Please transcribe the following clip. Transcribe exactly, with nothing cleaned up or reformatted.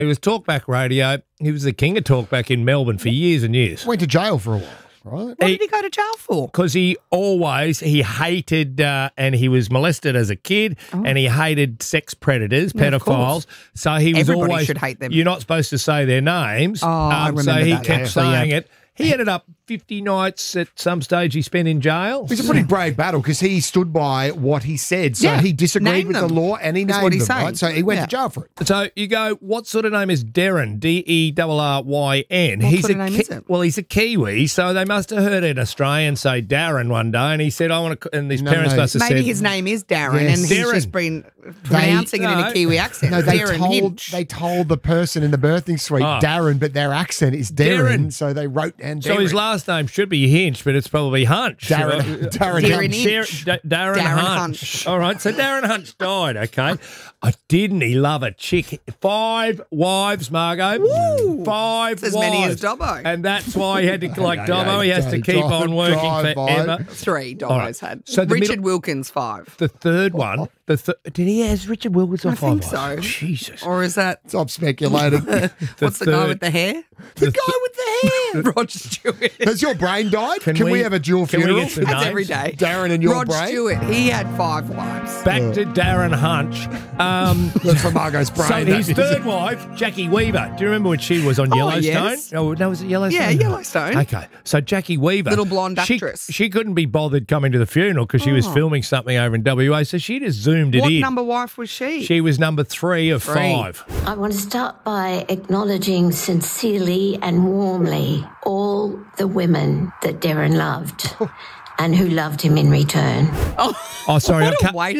It was talkback radio. He was the king of talkback in Melbourne for years and years. Went to jail for a while, right? What did he go to jail for? Because he always, he hated, uh, and he was molested as a kid, oh. and he hated sex predators, yeah, pedophiles. So he was Everybody always, should hate them. You're not supposed to say their names. Oh, um, I remember So he that. kept Yeah. saying Yeah. it. He ended up fifty nights at some stage he spent in jail. It's a pretty brave battle because he stood by what he said. So Yeah. he disagreed Name with them. the law and he That's named what he's them, saying. right? So he went Yeah. to jail for it. So you go, what sort of name is Darren? D E R R Y N. What He's sort a of name Ki- is it? Well, he's a Kiwi, so they must have heard an Australian say Darren one day, and he said, I want to, and his No, parents no. must have Maybe said, his name is Darren Yes. and he's Darren. just been pronouncing it in No. a Kiwi accent. No, they Darren told Hinch. they told the person in the birthing suite Oh. Darren, but their accent is Darren, Darren. so they wrote and so his last name should be Hinch, but it's probably Hunch. Darren, Uh, Darren, Darren Hinch. Hinch. Dar- Darren, Darren Hunch. Hunch. All right, so Darren Hunch died, okay. I didn't he love a chick? Five wives, Margot. Woo. Five It's as wives. many as Dobbo. And that's why he had to, like Yeah, Dobbo, yeah, he has to yeah, keep drive- on working drive by. forever. Three All Dobbo's right. had. So the Richard middle- Wilkins, five. The third one, the th- did he has Richard Wilkins on I five think wives? so. Jesus. Or is that Stop speculating. what's the guy third- with the hair? the guy with the hair. Rod Stewart. Has your brain died? Can, Can we, we- have a dual can we funeral? get some That's names? every day. Darren and your Rod brain? Stewart. He had five wives. Back to Darren Hunch. Um, That's for Margot's brain. so his that is. third wife, Jackie Weaver. Do you remember when she was on Oh, Yellowstone? yes. Oh, no, was it Yellowstone? Yeah, Yellowstone. Okay, so Jackie Weaver, Little blonde she- actress. She, couldn't be bothered coming to the funeral because she was Oh. filming something over in W A, so she just zoomed it What in. number wife was she? She was number three of Three. five. I want to start by acknowledging sincerely and warmly all the women that Darren loved and who loved him in return. Oh, sorry, I What a can't. way to